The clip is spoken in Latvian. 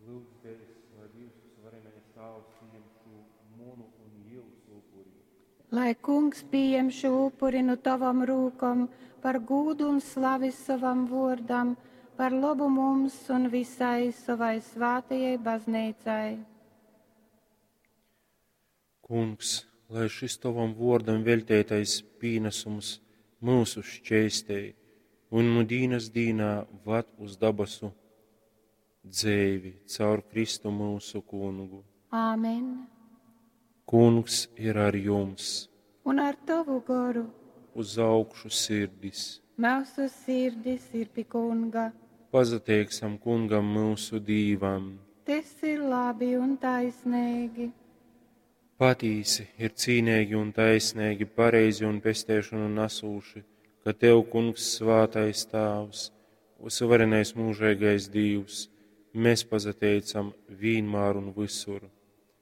lūdzu Tevis, lai Dievs varenais Tēvs pieņem šo manu un Ievas upuri. Lai Kungs pieņem šo upuri no Tavam rūkam par gūdu un slavi savam vārdam, par labu mums un visai savai svētajai baznīcai. Kungs, lai šis Tavam vārdam veltētais pīnesums mūsu šķēstei un nu dīnas dīnā vad uz dabasu dzēvi caur Kristu mūsu kungu. Āmen. Kungs ir ar jums. Un ar Tavu garu. Uz augšu sirdis. Mūsu sirdis ir pie Kunga. Pazateiksim Kungam mūsu dīvam. Tas ir labi un taisnīgi. Patīsi ir cīnīgi un taisnīgi, pareizi un pestēšanu nasūši, ka Tev, Kungs, svātais Tēvs, suverenais mūžīgais Dievs, mēs pazateicam vienmēr un visur.